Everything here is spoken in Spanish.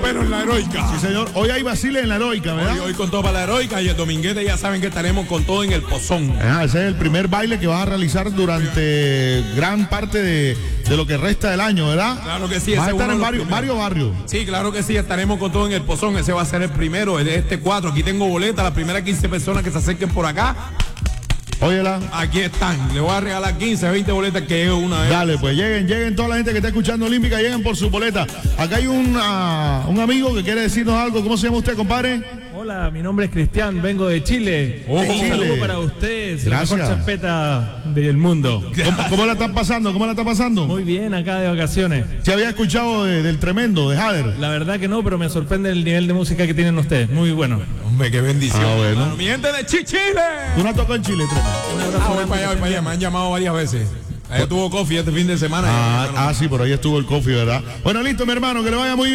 pero en la Heroica. Sí, señor. Hoy hay Basile en la Heroica, ¿verdad? Hoy con todo para la Heroica y el dominguete ya saben que estaremos con todo en el Pozón. Ese es el primer baile que vas a realizar durante gran parte de lo que resta del año, ¿verdad? Claro que sí. Vas a estar en varios barrios. Sí, claro que sí, estaremos con todo en el Pozón. Ese va a ser el primero, el de este 4. Aquí tengo boleta, las primeras 15 personas que se acerquen por acá. Óyela. Aquí están. Le voy a regalar 15, 20 boletas que es una vez. Dale, pues lleguen toda la gente que está escuchando Olímpica, lleguen por su boleta. Acá hay un amigo que quiere decirnos algo. ¿Cómo se llama usted, compadre? Hola, mi nombre es Cristian, vengo de Chile. Oh, Un Chile. saludo para ustedes, Gracias. la mejor champeta del mundo. ¿Cómo la están pasando? ¿Cómo la está pasando? Muy bien, acá de vacaciones. ¿Se había escuchado del tremendo, de Jader? La verdad que no, pero me sorprende el nivel de música que tienen ustedes. Muy bueno. Hombre, qué bendición. Bueno. Hermano. Mi gente de Chile. ¿Tú no tocó en Chile, tremendo? Voy para allá. Me han llamado varias veces. Ahí estuvo Coffee este fin de semana. Sí, por ahí estuvo el coffee, ¿verdad? Bueno, listo, mi hermano, que le vaya muy bien.